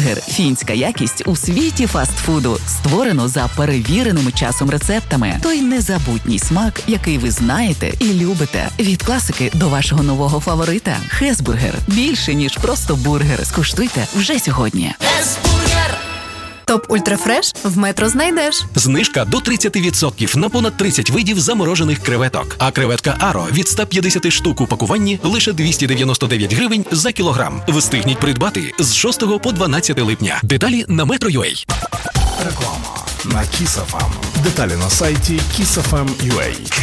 Хесбургер – фінська якість у світі фастфуду. Створено за перевіреними часом рецептами. Той незабутній смак, який ви знаєте і любите. Від класики до вашого нового фаворита. Хесбургер – більше, ніж просто бургер. Скуштуйте вже сьогодні. Хесбургер! Топ Ультрафреш в Метро знайдеш. Знижка до 30% на понад 30 видів заморожених креветок. А креветка Аро від 150 штук у пакуванні лише 299 гривень за кілограм. Встигніть придбати з 6 по 12 липня. Деталі на Metro.ua. Реклама на Kiss FM. Деталі на сайті kissfm.ua.